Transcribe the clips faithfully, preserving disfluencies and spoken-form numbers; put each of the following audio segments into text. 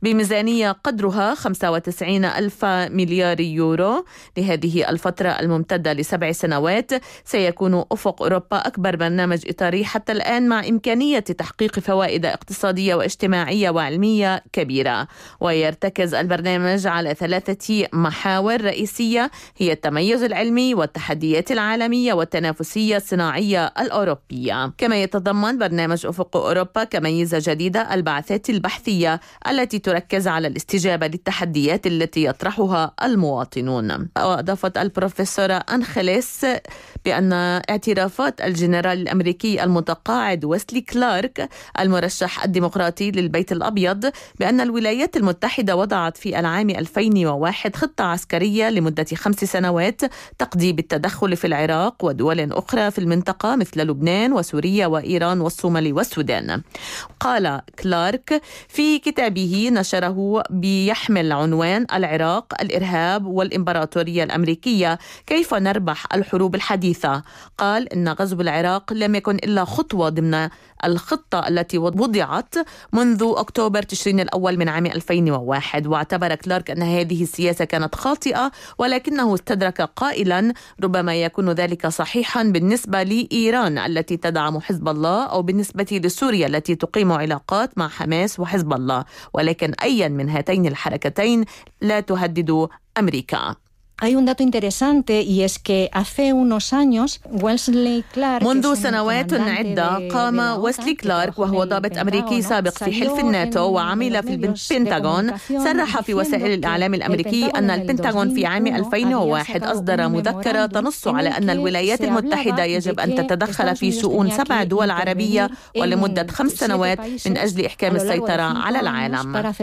بميزانية قدرها خمسة وتسعين ألف مليار يورو لهذه الفترة الممتدة لسبع سنوات. سيكون أفق أوروبا أكبر برنامج إطاري حتى الآن، مع إمكانية تحقيق فوائد اقتصادية واجتماعية وعلمية كبيرة. ويرتكز البرنامج على ثلاثة محاور رئيسية هي التميز العلمي والتحديات العالمية والتنافسية الصناعية الأوروبية. كما يتضمن برنامج أفق أوروبا كميزة جديدة البعثات البحثية التي تركز على الاستجابة للتحديات التي يطرحها المواطنون. وأضافت البروفيسورة أنخيليس بأن اعترافات الجنرال الأمريكي المتقاعد ويسلي كلارك المرشح الديمقراطي للبيت الأبيض بأن الولايات المتحدة وضعت في العام ألفين وواحد خطة عسكرية لمدة خمس سنوات تقضي بالتدخل في العراق ودول أخرى في المنطقة مثل لبنان وسوريا وإيران والصومال والسودان. قال كلارك في كتابه نشره بيحمل عنوان العراق، الإرهاب والإمبراطورية الأمريكية، كيف نربح الحروب الحديثة. قال إن غزو العراق لم يكن إلا خطوة ضمن الخطة التي وضعت منذ أكتوبر تشرين الأول من عام ألفين وواحد. واعتبر كلارك أن هذه السياسة كانت خاطئة، ولكنه استدرك قائلا ربما يكون ذلك صحيحا بالنسبة لإيران التي تدعم حزب الله، أو بالنسبة لسوريا التي تقيم علاقات مع حماس وحزب الله، ولكن أي من هاتين الحركتين لا تهدد أمريكا. Hay un dato interesante y es que hace unos años Wesley Clark منذ سنوات عدة قام ويسلي كلارك وهو ضابط أمريكي سابق في حلف الناتو وعمل في البنتاغون، صرح في وسائل الإعلام الأمريكي أن البنتاغون في عام ألفين وواحد أصدر مذكرة تنص على أن الولايات المتحدة يجب أن تتدخل في شؤون سبع دول عربية ولمدة خمس سنوات من أجل إحكام السيطرة على العالم.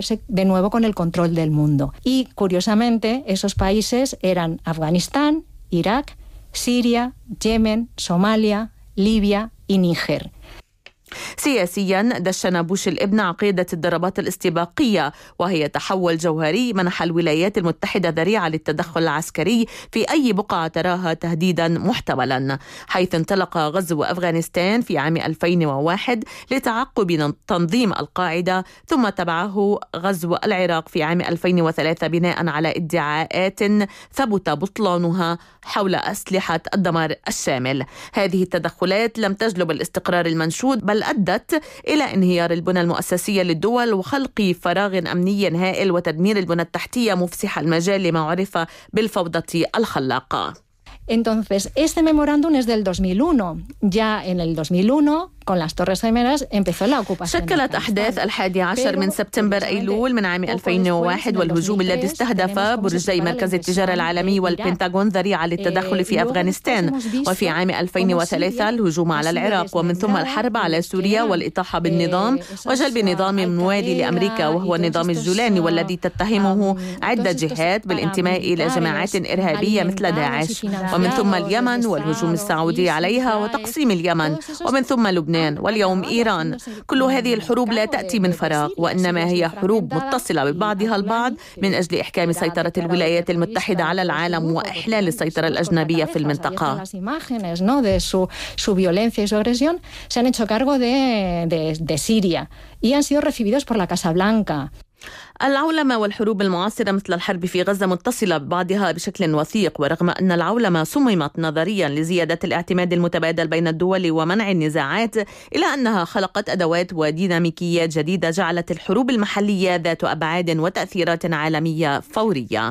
eran Afganistán, Irak, Siria, Yemen, Somalia, Libia y Níger. سياسيا دشن بوش الابن عقيدة الضربات الاستباقية، وهي تحول جوهري منح الولايات المتحدة ذريعة للتدخل العسكري في أي بقعة تراها تهديدا محتملا، حيث انطلق غزو أفغانستان في عام ألفين وواحد لتعقب تنظيم القاعدة، ثم تبعه غزو العراق في عام ألفين وثلاثة بناء على ادعاءات ثبت بطلانها حول أسلحة الدمار الشامل. هذه التدخلات لم تجلب الاستقرار المنشود، بل أدت إلى انهيار البنى المؤسسية للدول وخلق فراغ أمني هائل وتدمير البنى التحتية مفسح المجال لما عرف بالفوضى الخلاقة. Entonces, este memorándum es del dos mil uno. Ya en el dos mil uno con las Torres Gemelas empezó la ocupación. شكلت أحداث الحادي عشر من سبتمبر أيلول من عام ألفين وواحد والهجوم الذي استهدف برجي مركز التجارة العالمي والبنتاغون ذريعة للتدخل في أفغانستان، وفي عام ألفين وثلاثة الهجوم على العراق، ومن ثم الحرب على سوريا والإطاحة بالنظام وجلب نظام موالي لأمريكا وهو النظام الجولاني، والذي تتهمه عدة جهات بالانتماء إلى جماعات إرهابية مثل داعش، ومن ثم اليمن والهجوم السعودي عليها وتقسيم اليمن، ومن ثم لبنان واليوم إيران. كل هذه الحروب لا تأتي من فراغ، وإنما هي حروب متصلة ببعضها البعض من أجل إحكام سيطرة الولايات المتحدة على العالم وإحلال السيطرة الأجنبية في المنطقة. العولمة والحروب المعاصرة مثل الحرب في غزة متصلة ببعضها بشكل وثيق، ورغم أن العولمة صممت نظريا لزيادة الاعتماد المتبادل بين الدول ومنع النزاعات، إلا أنها خلقت أدوات وديناميكيات جديدة جعلت الحروب المحلية ذات أبعاد وتأثيرات عالمية فورية.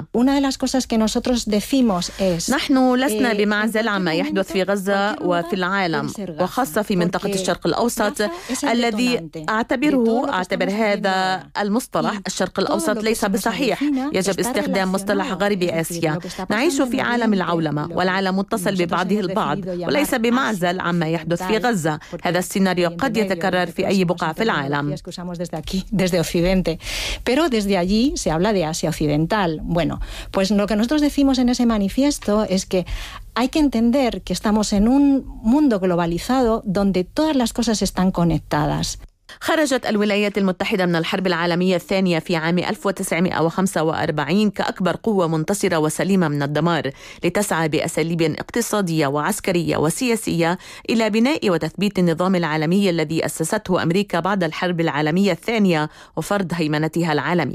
نحن لسنا بمعزل عما يحدث في غزة وفي العالم، وخاصة في منطقة الشرق الأوسط الذي أعتبره أعتبر هذا المصطلح الشرق الأوسط ليس بصحيح. يجب استخدام مصطلح غرب آسيا. نعيش في عالم العولمة، والعالم متصل ببعضه البعض وليس بمعزل عما يحدث في غزة. هذا السيناريو قد يتكرر في أي بقعة في العالم. Pero desde allí se habla de Asia Occidental. Bueno, pues lo que nosotros decimos en ese manifiesto es que hay que entender que estamos en un mundo globalizado donde todas las cosas están conectadas. خرجت الولايات المتحدة من الحرب العالمية الثانية في عام ألف وتسعمائة وخمسة وأربعين كأكبر قوة منتصرة وسليمة من الدمار، لتسعى بأساليب اقتصادية وعسكرية وسياسية إلى بناء وتثبيت النظام العالمي الذي أسسته أمريكا بعد الحرب العالمية الثانية وفرض هيمنتها العالمية.